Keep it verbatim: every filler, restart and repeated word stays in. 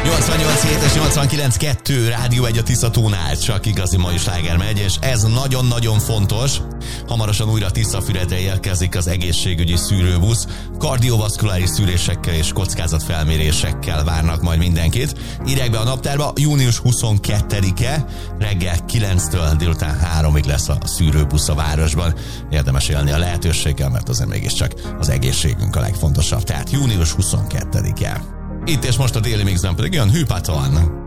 nyolcvannyolc hét és nyolcvankilenc kettő Rádió egy a Tiszatónál, csak igazi mai sláger megy, és ez nagyon-nagyon fontos. Hamarosan újra Tiszafüredre érkezik az egészségügyi szűrőbusz. Kardiovaszkuláris szűrésekkel és kockázatfelmérésekkel várnak majd mindenkit. Írják be a naptárba, június huszonkettedike reggel kilenctől délután háromig lesz a szűrőbusz a városban. Érdemes élni a lehetőséggel, mert azért mégiscsak az egészségünk a legfontosabb. Tehát június huszonkettedike. Itt és most a Déli Mixben pedig jön Hűpaton.